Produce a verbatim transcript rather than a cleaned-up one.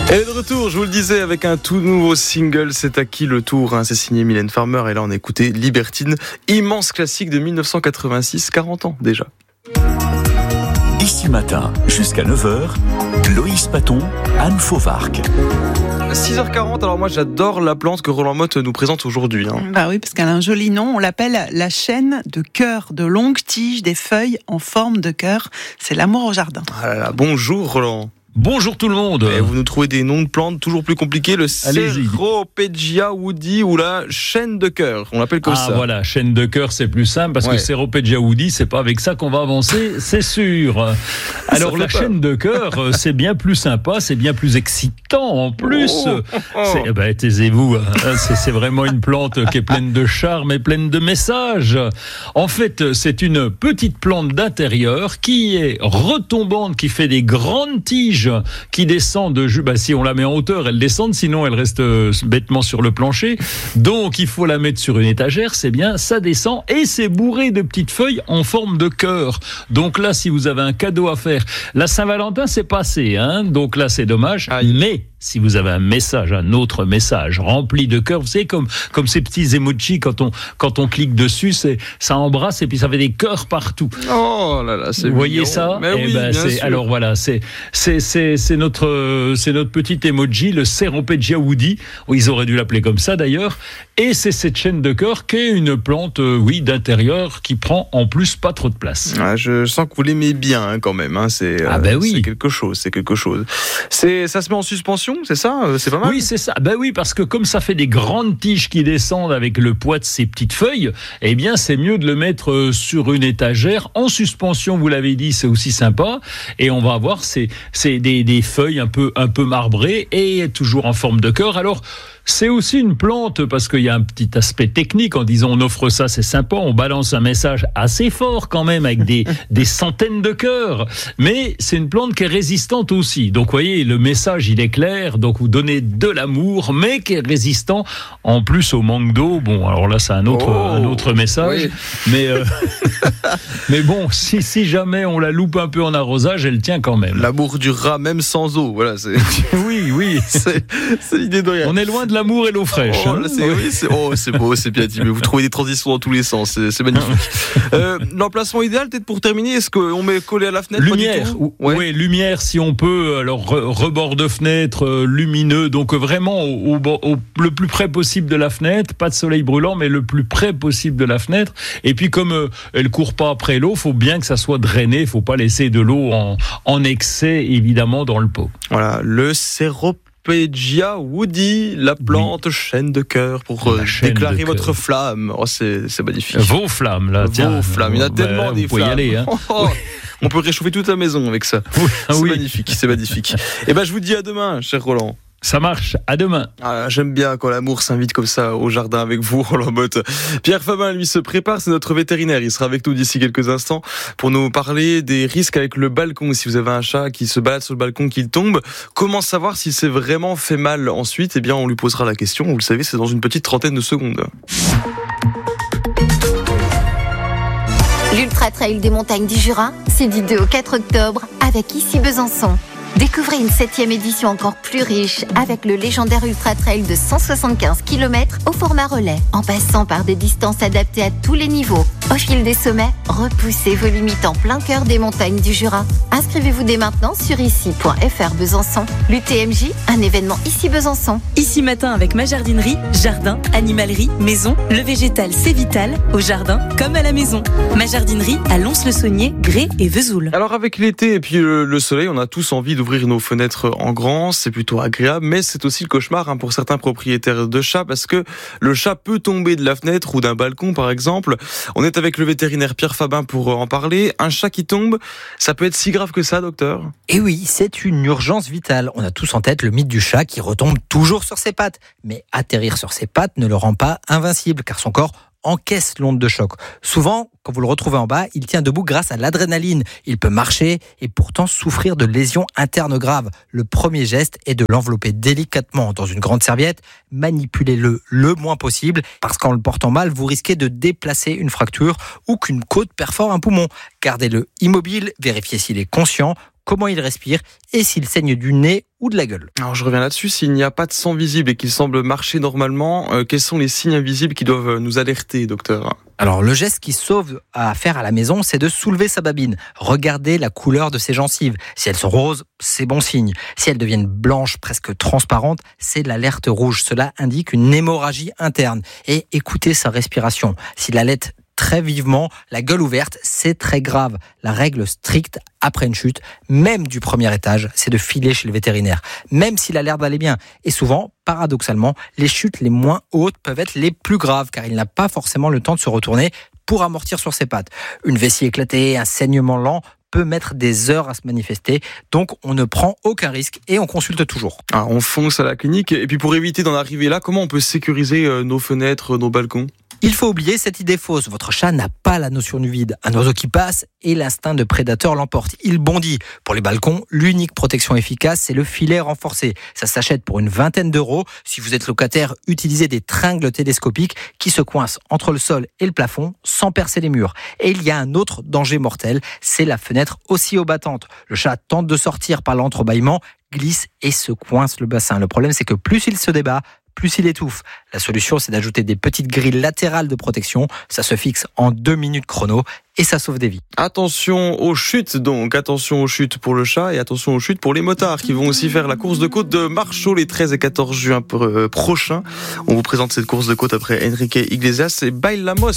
Et de retour, je vous le disais, avec un tout nouveau single, c'est à qui le tour, hein, c'est signé Mylène Farmer, et là on a écouté Libertine, immense classique de dix-neuf cent quatre-vingt-six, quarante ans déjà. Ici Matin, jusqu'à neuf heures, Loïs Paton, Anne Fauvarc. six heures quarante, alors moi j'adore la plante que Roland Motte nous présente aujourd'hui. Hein. Bah oui, parce qu'elle a un joli nom, on l'appelle la chêne de cœur, de longues tiges, des feuilles en forme de cœur, c'est l'amour au jardin. Ah là là, bonjour Roland. Bonjour tout le monde. Et vous nous trouvez des noms de plantes toujours plus compliqués, le Allez-y. Ceropegia woody ou la chêne de cœur, on l'appelle comme ah, ça. Ah voilà, chêne de cœur c'est plus simple parce ouais. que Ceropegia woody, c'est pas avec ça qu'on va avancer, c'est sûr. Alors la peur. Chêne de cœur, c'est bien plus sympa, c'est bien plus excitant en plus. Oh, oh, oh. C'est, eh ben, taisez-vous, hein. c'est, c'est vraiment une plante qui est pleine de charme et pleine de messages. En fait, c'est une petite plante d'intérieur qui est retombante, qui fait des grandes tiges qui descendent, bah, si on la met en hauteur, elle descend, sinon elle reste bêtement sur le plancher. Donc il faut la mettre sur une étagère, c'est bien, ça descend et c'est bourré de petites feuilles en forme de cœur. Donc là, si vous avez un cadeau à faire, la Saint-Valentin c'est passé, hein, donc là c'est dommage, Aïe. mais si vous avez un message, un autre message rempli de cœur, vous savez, comme, comme ces petits emojis, quand on, quand on clique dessus, c'est, ça embrasse et puis ça fait des cœurs partout. Oh là là, c'est Vous voyez mignon. ça? Mais eh oui, ben, bien c'est, sûr. alors voilà, c'est, c'est, c'est, c'est notre, c'est notre petit emoji, le Ceropegia woody. Ils auraient dû l'appeler comme ça d'ailleurs. Et c'est cette chêne de cœur qui est une plante, euh, oui, d'intérieur qui prend en plus pas trop de place. Ah, je sens que vous l'aimez bien hein, quand même. Hein, c'est, ah ben euh, oui. c'est quelque chose, c'est quelque chose. C'est, ça se met en suspension, c'est ça? C'est pas mal? Oui, c'est ça. Ben oui, parce que comme ça fait des grandes tiges qui descendent avec le poids de ces petites feuilles, eh bien, c'est mieux de le mettre sur une étagère en suspension. Vous l'avez dit, c'est aussi sympa. Et on va avoir ces, ces des, des feuilles un peu, un peu marbrées et toujours en forme de cœur. Alors, c'est aussi une plante parce qu'il y a un petit aspect technique en disant on offre ça, c'est sympa, on balance un message assez fort quand même avec des, des centaines de cœurs. Mais c'est une plante qui est résistante aussi. Donc vous voyez, le message il est clair, donc vous donnez de l'amour, mais qui est résistant en plus au manque d'eau. Bon, alors là c'est un autre, oh, un autre message. Oui. Mais, euh, mais bon, si, si jamais on la loupe un peu en arrosage, elle tient quand même. L'amour durera même sans eau. Voilà, c'est... oui, oui. c'est, c'est l'idée de rien. On est loin de l'amour et l'eau fraîche. Oh, hein. là, c'est, oui, c'est, oh, c'est beau, c'est bien dit. Mais vous trouvez des transitions dans tous les sens, c'est, c'est magnifique. euh, l'emplacement idéal, peut-être pour terminer, est-ce qu'on met collé à la fenêtre? Lumière, pas du tout ouais. oui, lumière si on peut. Alors re, rebord de fenêtre euh, lumineux, donc vraiment au, au, au, le plus près possible de la fenêtre, pas de soleil brûlant, mais le plus près possible de la fenêtre. Et puis comme euh, elle court pas après l'eau, faut bien que ça soit drainé, faut pas laisser de l'eau en, en excès évidemment dans le pot. Voilà, le Ceropegia woody, la plante oui. chêne de cœur pour euh, déclarer votre flamme. Oh, c'est, c'est magnifique. Vos flammes, là, tiens. Vos flammes, il y en a tellement bah, des vous pouvez flammes. Y aller, hein. oh, oh. On peut réchauffer toute la maison avec ça. Oui. C'est oui. magnifique, c'est magnifique. Et ben, je vous dis à demain, cher Roland. Ça marche, à demain. Ah, j'aime bien quand l'amour s'invite comme ça au jardin avec vous, Roland Motte. Pierre Fabin, lui, se prépare, c'est notre vétérinaire. Il sera avec nous d'ici quelques instants pour nous parler des risques avec le balcon. Si vous avez un chat qui se balade sur le balcon, qu'il tombe, comment savoir s'il s'est vraiment fait mal ensuite? Eh bien, on lui posera la question. Vous le savez, c'est dans une petite trentaine de secondes. L'Ultra Trail des montagnes du Jura, c'est du deux au quatre octobre avec Ici Besançon. Découvrez une septième édition encore plus riche avec le légendaire Ultra Trail de cent soixante-quinze kilomètres au format relais, en passant par des distances adaptées à tous les niveaux. Au fil des sommets, repoussez vos limites en plein cœur des montagnes du Jura. Inscrivez-vous dès maintenant sur ici point f r Besançon. L'U T M J, un événement Ici Besançon. Ici Matin avec ma jardinerie, jardin, animalerie, maison, le végétal c'est vital, au jardin comme à la maison. Ma jardinerie à Lons-le-Saunier, Grès et Vesoul. Alors avec l'été et puis le, le soleil, on a tous envie d'ouvrir nos fenêtres en grand, c'est plutôt agréable, mais c'est aussi le cauchemar hein, pour certains propriétaires de chats parce que le chat peut tomber de la fenêtre ou d'un balcon par exemple. On est avec le vétérinaire Pierre Fabin pour en parler. Un chat qui tombe, ça peut être si grave que ça, docteur? Et oui, c'est une urgence vitale. On a tous en tête le mythe du chat qui retombe toujours sur ses pattes. Mais atterrir sur ses pattes ne le rend pas invincible car son corps encaisse l'onde de choc. Souvent, quand vous le retrouvez en bas, il tient debout grâce à l'adrénaline. Il peut marcher et pourtant souffrir de lésions internes graves. Le premier geste est de l'envelopper délicatement dans une grande serviette. Manipulez-le le moins possible parce qu'en le portant mal, vous risquez de déplacer une fracture ou qu'une côte perfore un poumon. Gardez-le immobile, vérifiez s'il est conscient. comment il respire et s'il saigne du nez ou de la gueule. Alors je reviens là-dessus, s'il n'y a pas de sang visible et qu'il semble marcher normalement, euh, quels sont les signes invisibles qui doivent nous alerter, docteur ? Alors le geste qui sauve à faire à la maison, c'est de soulever sa babine. Regardez la couleur de ses gencives. Si elles sont roses, c'est bon signe. Si elles deviennent blanches, presque transparentes, c'est l'alerte rouge. Cela indique une hémorragie interne. Et écoutez sa respiration. S'il allait très vivement, la gueule ouverte, c'est très grave. La règle stricte après une chute, même du premier étage, c'est de filer chez le vétérinaire, même s'il a l'air d'aller bien. Et souvent, paradoxalement, les chutes les moins hautes peuvent être les plus graves, car il n'a pas forcément le temps de se retourner pour amortir sur ses pattes. Une vessie éclatée, un saignement lent peut mettre des heures à se manifester, donc on ne prend aucun risque et on consulte toujours. Ah, on fonce à la clinique, et puis pour éviter d'en arriver là, comment on peut sécuriser euh, nos fenêtres, nos balcons ? Il faut oublier cette idée fausse. Votre chat n'a pas la notion du vide. Un oiseau qui passe et l'instinct de prédateur l'emporte. Il bondit. Pour les balcons, l'unique protection efficace, c'est le filet renforcé. Ça s'achète pour une vingtaine d'euros. Si vous êtes locataire, utilisez des tringles télescopiques qui se coincent entre le sol et le plafond sans percer les murs. Et il y a un autre danger mortel, c'est la fenêtre oscillobattante. Le chat tente de sortir par l'entrebâillement, glisse et se coince le bassin. Le problème, c'est que plus il se débat, plus il étouffe. La solution, c'est d'ajouter des petites grilles latérales de protection. Ça se fixe en deux minutes chrono et ça sauve des vies. Attention aux chutes donc, attention aux chutes pour le chat et attention aux chutes pour les motards qui vont aussi faire la course de côte de Marchaux les treize et quatorze juin prochains. On vous présente cette course de côte après Enrique Iglesias et Bailamos.